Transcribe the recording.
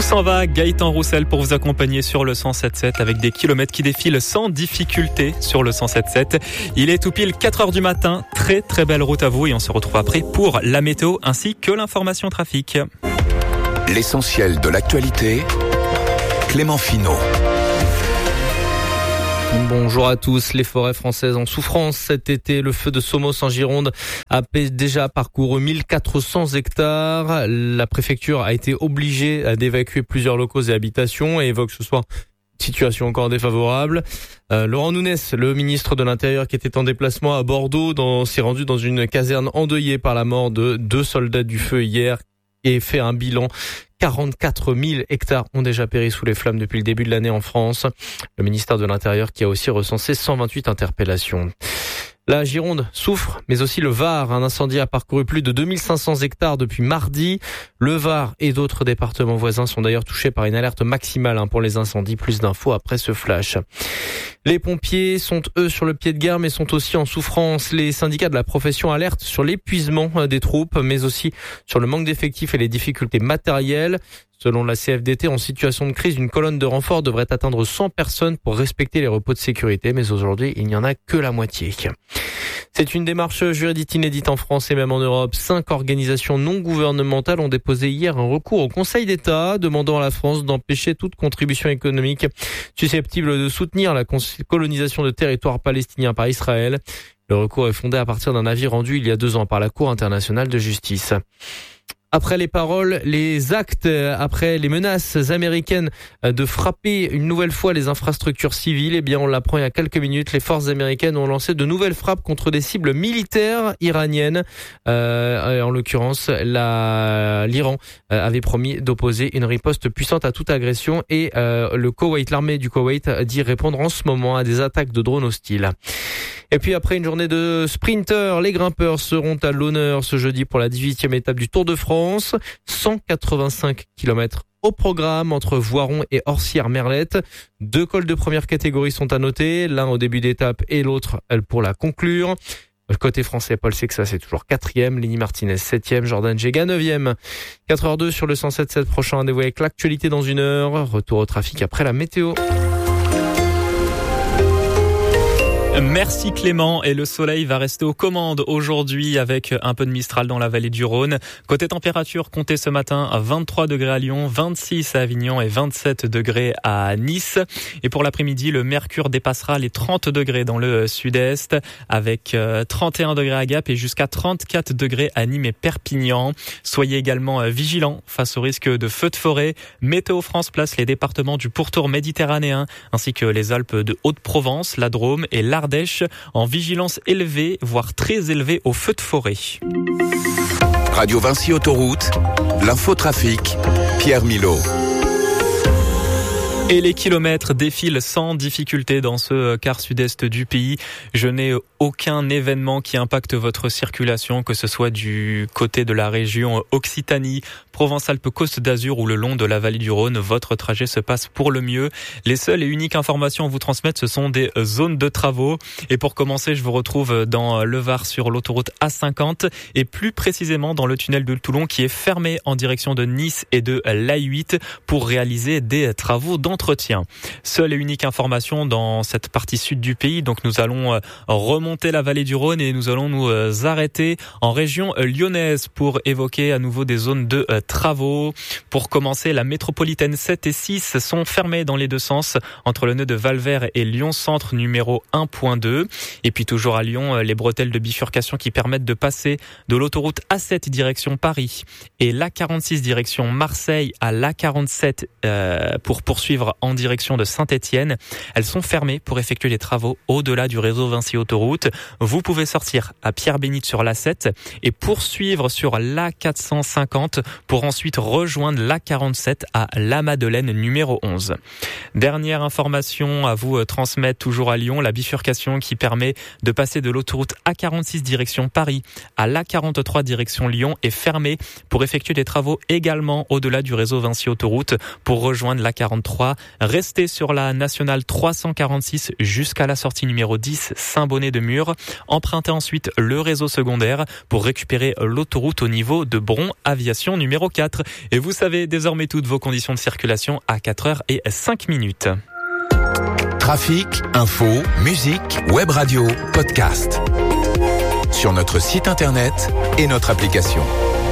s'en va, Gaëtan Roussel pour vous accompagner sur le 107.7 avec des kilomètres qui défilent sans difficulté sur le 107.7. Il est tout pile 4h du matin. Très très belle route à vous et on se retrouve après pour la météo ainsi que l'information trafic. L'essentiel de l'actualité, Clément Finot. Bonjour à tous. Les forêts françaises en souffrance cet été. Le feu de Somos en Gironde a déjà parcouru 1400 hectares. La préfecture a été obligée d'évacuer plusieurs locaux et habitations et évoque ce soir une situation encore défavorable. Laurent Nunez, le ministre de l'Intérieur qui était en déplacement à Bordeaux, s'est rendu dans une caserne endeuillée par la mort de 2 soldats du feu hier et fait un bilan. 44 000 hectares ont déjà péri sous les flammes depuis le début de l'année en France. Le ministère de l'Intérieur qui a aussi recensé 128 interpellations. La Gironde souffre, mais aussi le Var. Un incendie a parcouru plus de 2500 hectares depuis mardi. Le Var et d'autres départements voisins sont d'ailleurs touchés par une alerte maximale pour les incendies. Plus d'infos après ce flash. Les pompiers sont, eux, sur le pied de guerre, mais sont aussi en souffrance. Les syndicats de la profession alertent sur l'épuisement des troupes, mais aussi sur le manque d'effectifs et les difficultés matérielles. Selon la CFDT, en situation de crise, une colonne de renfort devrait atteindre 100 personnes pour respecter les repos de sécurité, mais aujourd'hui, il n'y en a que la moitié. C'est une démarche juridique inédite en France et même en Europe. 5 organisations non gouvernementales ont déposé hier un recours au Conseil d'État demandant à la France d'empêcher toute contribution économique susceptible de soutenir la colonisation de territoires palestiniens par Israël. Le recours est fondé à partir d'un avis rendu il y a 2 ans par la Cour internationale de justice. Après les paroles, les actes, après les menaces américaines de frapper une nouvelle fois les infrastructures civiles, on l'apprend il y a quelques minutes, les forces américaines ont lancé de nouvelles frappes contre des cibles militaires iraniennes. En l'occurrence, l'Iran avait promis d'opposer une riposte puissante à toute agression et le Koweït, l'armée du Koweït dit répondre en ce moment à des attaques de drones hostiles. Et puis après une journée de sprinters, les grimpeurs seront à l'honneur ce jeudi pour la 18e étape du Tour de France. 185 km au programme entre Voiron et Orsières-Merlette. 2 cols de première catégorie sont à noter, l'un au début d'étape et l'autre pour la conclure. Côté français, Paul Sexas c'est toujours 4e, Lenny Martinez 7e, Jordan Jega 9e. 4h02 sur le 107.7, prochain rendez-vous avec l'actualité dans 1 heure. Retour au trafic après la météo. Merci Clément, et le soleil va rester aux commandes aujourd'hui avec un peu de Mistral dans la vallée du Rhône. Côté température, comptez ce matin à 23 degrés à Lyon, 26 à Avignon et 27 degrés à Nice. Et pour l'après-midi, le mercure dépassera les 30 degrés dans le sud-est avec 31 degrés à Gap et jusqu'à 34 degrés à Nîmes et Perpignan. Soyez également vigilants face au risque de feux de forêt. Météo France place les départements du pourtour méditerranéen ainsi que les Alpes de Haute-Provence, la Drôme et l'Ardèche en vigilance élevée, voire très élevée aux feux de forêt. Radio Vinci Autoroute, l'infotrafic, Pierre Milot. Et les kilomètres défilent sans difficulté dans ce quart sud-est du pays. Je n'ai aucun événement qui impacte votre circulation, que ce soit du côté de la région Occitanie, Provence-Alpes-Côte d'Azur ou le long de la vallée du Rhône. Votre trajet se passe pour le mieux. Les seules et uniques informations à vous transmettre, ce sont des zones de travaux. Et pour commencer, je vous retrouve dans le Var sur l'autoroute A50 et plus précisément dans le tunnel de Toulon qui est fermé en direction de Nice et de l'A8 pour réaliser des travaux d'entretien. Seule et unique information dans cette partie sud du pays. Donc nous allons remonter la vallée du Rhône et nous allons nous arrêter en région lyonnaise pour évoquer à nouveau des zones de travaux. Pour commencer, la métropolitaine 7 et 6 sont fermées dans les deux sens entre le nœud de Valvert et Lyon Centre numéro 1.2. Et puis toujours à Lyon, les bretelles de bifurcation qui permettent de passer de l'autoroute A7 direction Paris et l'A46 direction Marseille à l'A47 pour poursuivre en direction de Saint-Étienne. Elles sont fermées pour effectuer les travaux au-delà du réseau Vinci Autoroute. Vous pouvez sortir à Pierre-Bénite sur l'A7 et poursuivre sur l'A450 pour ensuite rejoindre l'A47 à La Madeleine numéro 11. Dernière information à vous transmettre toujours à Lyon, la bifurcation qui permet de passer de l'autoroute A46 direction Paris à l'A43 direction Lyon est fermée pour effectuer des travaux également au-delà du réseau Vinci Autoroute pour rejoindre l'A43 pas. Restez sur la nationale 346 jusqu'à la sortie numéro 10 Saint-Bonnet-de-Mur. Empruntez ensuite le réseau secondaire pour récupérer l'autoroute au niveau de Bron Aviation numéro 4. Et vous savez désormais toutes vos conditions de circulation à 4h05. Trafic, info, musique, web radio, podcast. Sur notre site internet et notre application.